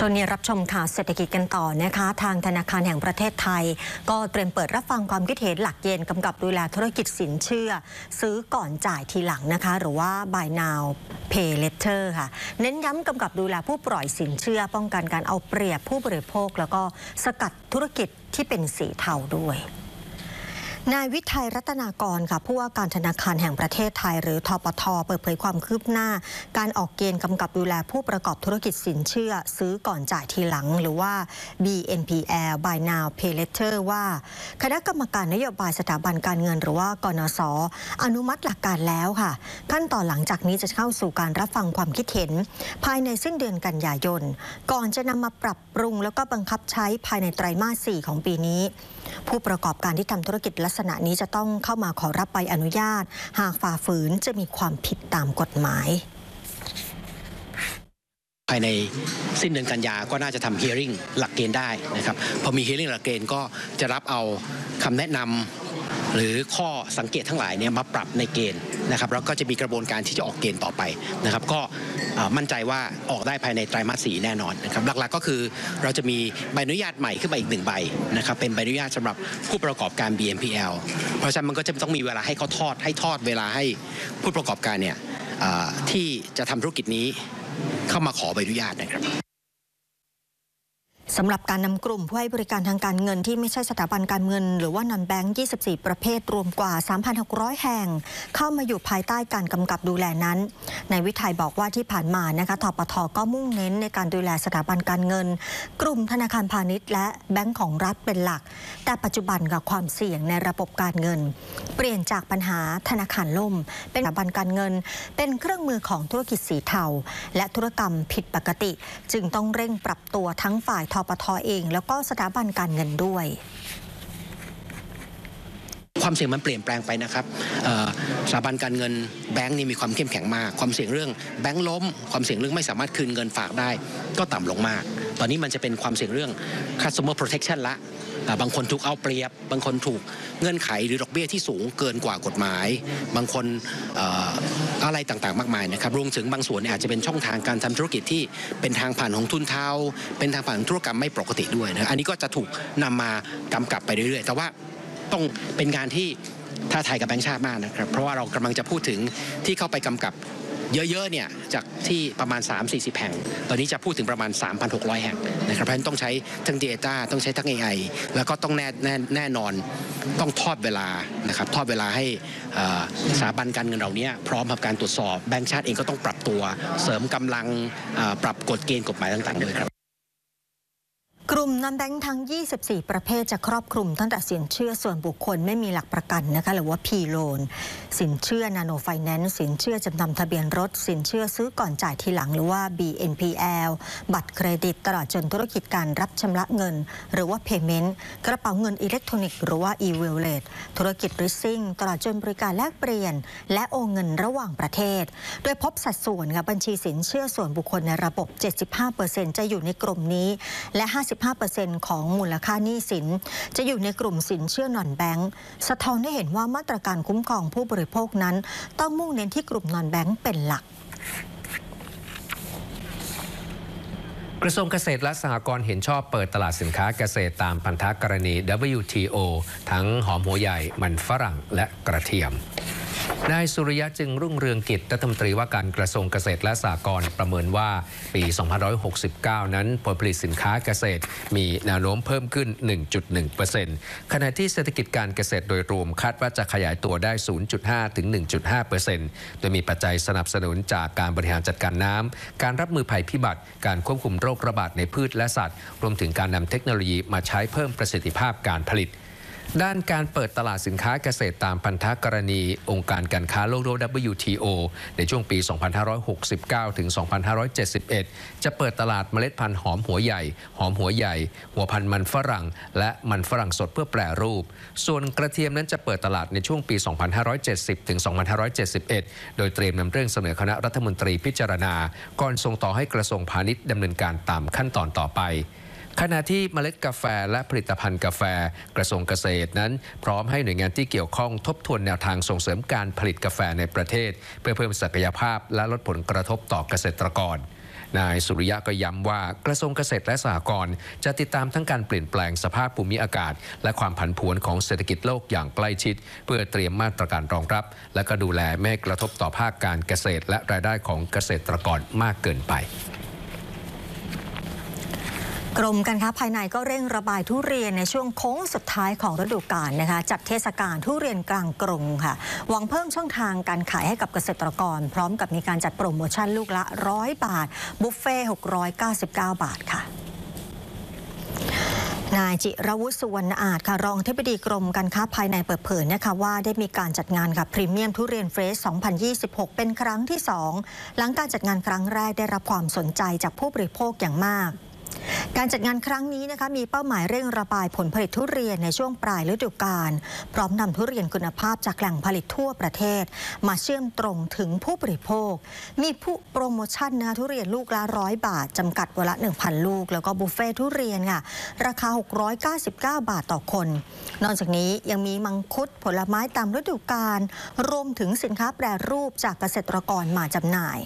ช่วงนี้รับชมข่าวเศรษฐกิจกันต่อนะคะทางธนาคารแห่งประเทศไทยก็เตรียมเปิดรับฟังความคิดเห็นหลักเกณฑ์กำกับดูแลธุรกิจสินเชื่อซื้อก่อนจ่ายทีหลังนะคะหรือว่า Buy Now Pay Later ค่ะเน้นย้ำกำกับดูแลผู้ปล่อยสินเชื่อป้องกันการเอาเปรียบผู้บริโภคแล้วก็สกัดธุรกิจที่เป็นสีเทาด้วยนายวิทัยรัตนากรค่ะผู้ว่าการธนาคารแห่งประเทศไทยหรือธปท.เปิดเผยความคืบหน้าการออกเกณฑ์กำกับดูแลผู้ประกอบธุรกิจสินเชื่อซื้อก่อนจ่ายทีหลังหรือว่า BNPL Buy Now Pay Later ว่าคณะกรรมการนโยบายสถาบันการเงินหรือว่ากนส.อนุมัติหลักการแล้วค่ะขั้นตอนหลังจากนี้จะเข้าสู่การรับฟังความคิดเห็นภายในสิ้นเดือนกันยายนก่อนจะนำมาปรับปรุงแล้วก็บังคับใช้ภายในไตรมาส 4 ของปีนี้ผู้ประกอบการที่ทำธุรกิจลักษณะนี้จะต้องเข้ามาขอรับใบอนุญาตหากฝ่าฝืนจะมีความผิดตามกฎหมายภายในสิ้นเดือนกันยาก็น่าจะทำ hearing หลักเกณฑ์ได้นะครับพอมี hearing หลักเกณฑ์ก็จะรับเอาคำแนะนำหรือข้อสังเกตทั้งหลายเนี่ยมาปรับในเกณฑ์นะครับแล้วก็จะมีกระบวนการที่จะออกเกณฑ์ต่อไปนะครับก็มั่นใจว่าออกได้ภายในไตรมาส 4 แน่นอนนะครับหลักๆก็คือเราจะมีใบอนุญาตใหม่ขึ้นมาอีก1 ใบนะครับเป็นใบอนุญาตสำหรับผู้ประกอบการ BNPL เพราะฉะนั้นมันก็จะต้องมีเวลาให้เขาทอดเวลาให้ผู้ประกอบการเนี่ยที่จะทำธุรกิจนี้เข้ามาขอใบอนุญาตนะครับสำหรับการนำกลุ่มผู้ให้บริการทางการเงินที่ไม่ใช่สถาบันการเงินหรือว่านอนแบงค์24 ประเภทรวมกว่า 3,600 แห่งเข้ามาอยู่ภายใต้การกำกับดูแลนั้นนายวิทัยบอกว่าที่ผ่านมานะคะธปท.ก็มุ่งเน้นในการดูแลสถาบันการเงินกลุ่มธนาคารพาณิชย์และแบงก์ของรัฐเป็นหลักแต่ปัจจุบันกับความเสี่ยงในระบบการเงินเปลี่ยนจากปัญหาธนาคารล่มเป็นสถาบันการเงินเป็นเครื่องมือของธุรกิจสีเทาและธุรกรรมผิดปกติจึงต้องเร่งปรับตัวทั้งฝ่ายธปท.เองแล้วก็สถาบันการเงินด้วยความเสี่ยงมันเปลี่ยนแปลงไปนะครับสถาบันการเงินแบงก์นี่มีความเข้มแข็งมากความเสี่ยงเรื่องแบงก์ล้มความเสี่ยงเรื่องไม่สามารถคืนเงินฝากได้ก็ต่ำลงมากตอนนี้มันจะเป็นความเสี่ยงเรื่อง customer protection ละบางคนถูกเอาเปรียบบางคนถูกเงื่อนไขหรือดอกเบี้ยที่สูงเกินกว่ากฎหมายบางคนอะไรต่างๆมากมายนะครับรวมถึงบางส่วนอาจจะเป็นช่องทางการทำธุรกิจที่เป็นทางผ่านของทุนเทาเป็นทางผ่านของธุรกรรมไม่ปกติด้วยนะอันนี้ก็จะถูกนำมากำกับไปเรื่อยๆแต่ว่าต้องเป็นงานที่ท้าทายกับแบงก์ชาติมากนะครับเพราะว่าเรากำลังจะพูดถึงที่เข้าไปกำกับเยอะๆเนี่ยจากที่ประมาณ 3-40 แห่งตอนนี้จะพูดถึงประมาณ 3,600 แห่งนะครับเพราะฉะนั้นต้องใช้ทั้ง Data ต้องใช้ทั้ง AI แล้วก็ต้องแน่นอนต้องทอดเวลานะครับทอดเวลาให้สถาบันการเงินเหล่านี้พร้อมกับการตรวจสอบแบงก์ชาติเองก็ต้องปรับตัวเสริมกำลังปรับกฎเกณฑ์กฎหมายต่างๆด้วยครับกลุ่มนอนแบงค์ทั้ง24 ประเภทจะครอบคลุมตั้งแต่สินเชื่อส่วนบุคคลไม่มีหลักประกันนะคะหรือว่า P-Loan สินเชื่อ Nano Finance สินเชื่อจำนำทะเบียนรถสินเชื่อซื้อก่อนจ่ายทีหลังหรือว่า BNPL บัตรเครดิตตลอดจนธุรกิจการรับชำระเงินหรือว่า Payment กระเป๋าเงินอิเล็กทรอนิกส์หรือว่า e-wallet ธุรกิจ Leasing ตลอดจนบริการแลกเปลี่ยนและโอนเงินระหว่างประเทศโดยพบสัดส่วนค่ะบัญชีสินเชื่อส่วนบุคคลในระบบ 75% จะอยู่ในกลุ่มนี้และ 55% ของมูลค่าหนี้สินจะอยู่ในกลุ่มสินเชื่อนอนแบงค์สะท้อนให้เห็นว่ามาตรการคุ้มครองผู้บริโภคนั้นต้องมุ่งเน้นที่กลุ่มนอนแบงค์เป็นหลักกระทรวงเกษตรและสหกรณ์เห็นชอบเปิดตลาดสินค้าเกษตรตามพันธกรณี WTO ทั้งหอมหัวใหญ่มันฝรั่งและกระเทียมนายสุริยะจึงรุ่งเรืองกิจรัฐมนตรีว่าการกระทรวงเกษตรและสหกรณ์ประเมินว่าปี 2569 นั้นผลผลิตสินค้าเกษตรมีแนวโน้มเพิ่มขึ้น 1.1% ขณะที่เศรษฐกิจการเกษตรโดยรวมคาดว่าจะขยายตัวได้ 0.5 ถึง 1.5% โดยมีปัจจัยสนับสนุนจากการบริหารจัดการน้ำการรับมือภัยพิบัติการควบคุมโรคระบาดในพืชและสัตว์รวมถึงการนำเทคโนโลยีมาใช้เพิ่มประสิทธิภาพการผลิตด้านการเปิดตลาดสินค้าเกษตรตามพันธกรณีองค์การการค้าโลก WTO ในช่วงปี 2569 ถึง 2571 จะเปิดตลาดเมล็ดพันธุ์หอมหัวใหญ่หอมหัวใหญ่หัวพันธุ์มันฝรั่งและมันฝรั่งสดเพื่อแปรรูปส่วนกระเทียมนั้นจะเปิดตลาดในช่วงปี 2570 ถึง 2571 โดยเตรียมนำเรื่องเสนอคณะรัฐมนตรีพิจารณาก่อนส่งต่อให้กระทรวงพาณิชย์ดำเนินการตามขั้นตอนต่อไป ขณะที่เมล็ดกาแฟและผลิตภัณฑ์กาแฟกระทรวงเกษตรนั้นพร้อมให้หน่วยงานที่เกี่ยวข้องทบทวนแนวทางส่งเสริมการผลิตกาแฟในประเทศเพื่อเพิ่มศักยภาพและลดผลกระทบต่อเกษตรกรนายสุริยะก็ย้ำว่ากระทรวงเกษตรและสหกรณ์จะติดตามทั้งการเปลี่ยนแปลงสภาพภูมิอากาศและความผันผวนของเศรษฐกิจโลกอย่างใกล้ชิดเพื่อเตรียมมาตรการรองรับและก็ดูแลไม่ให้กระทบต่อภาคการเกษตรและรายได้ของเกษตรกรมากเกินไปกรมการค้าภายในก็เร่งระบายทุเรียนในช่วงโค้งสุดท้ายของฤดูกาลนะคะจัดเทศกาลทุเรียนกลางกรุงค่ะหวังเพิ่มช่องทางการขายให้กับเกษตรกรพร้อมกับมีการจัดโปรโมชั่นลูกละ100 บาทบุฟเฟ่699 บาทค่ะนายจิรวุฒิ สุวรรณอาจค่ะรองอธิบดีกรมการค้าภายในเปิดเผยนะคะว่าได้มีการจัดงานกับพรีเมียมทุเรียนเฟรช 2026 เป็นครั้งที่ 2 หลังการจัดงานครั้งแรกได้รับความสนใจจากผู้บริโภคอย่างมากการจัดงานครั้งนี้นะคะมีเป้าหมายเร่งระบายผลผลิตทุเรียนในช่วงปลายฤดูกาลพร้อมนำทุเรียนคุณภาพจากแหล่งผลิตทั่วประเทศมาเชื่อมตรงถึงผู้บริโภคมีโปรโมชั่นทุเรียนลูกละ100 บาทจำกัดวันละ 1,000 ลูกแล้วก็บุฟเฟ่ทุเรียนค่ะราคา699 บาทต่อคนนอกจากนี้ยังมีมังคุดผลไม้ตามฤดูกาลรวมถึงสินค้าแปรรูปจากเกษตรกรมาจำหน่าย